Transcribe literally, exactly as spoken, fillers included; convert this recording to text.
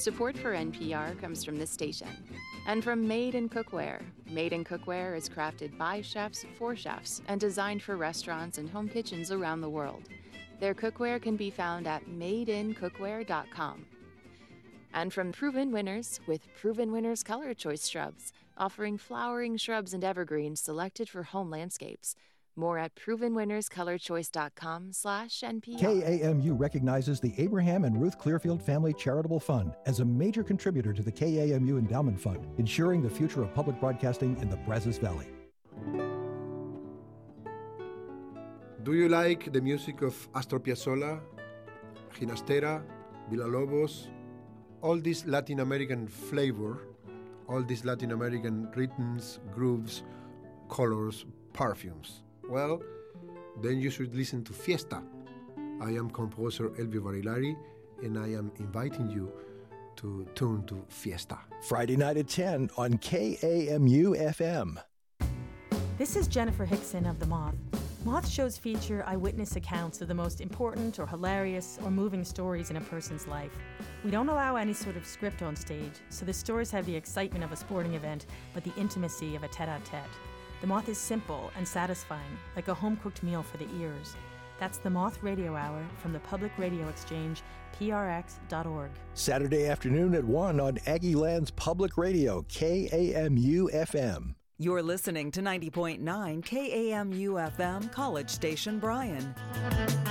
Support for N P R comes from this station and from Made in Cookware. Made in Cookware is crafted by chefs for chefs and designed for restaurants and home kitchens around the world. Their cookware can be found at made in cookware dot com. And from Proven Winners with Proven Winners Color Choice Shrubs, offering flowering shrubs and evergreens selected for home landscapes. More at proven winners color choice dot com slash N P R. K A M U recognizes the Abraham and Ruth Clearfield Family Charitable Fund as a major contributor to the K A M U Endowment Fund, ensuring the future of public broadcasting in the Brazos Valley. Do you like the music of Astor Piazzolla, Ginastera, Villalobos, all this Latin American flavor, all these Latin American rhythms, grooves, colors, perfumes? Well, then you should listen to Fiesta. I am composer Elvio Barilari, and I am inviting you to tune to Fiesta. Friday night at ten on K A M U F M. This is Jennifer Hickson of The Moth. Moth shows feature eyewitness accounts of the most important or hilarious or moving stories in a person's life. We don't allow any sort of script on stage, so the stories have the excitement of a sporting event, but the intimacy of a tete-a-tete. The Moth is simple and satisfying, like a home-cooked meal for the ears. That's the Moth Radio Hour from the Public Radio Exchange, P R X dot org. Saturday afternoon at one on Aggie Land's Public Radio, K A M U F M. You're listening to ninety point nine K A M U F M, College Station, Bryan.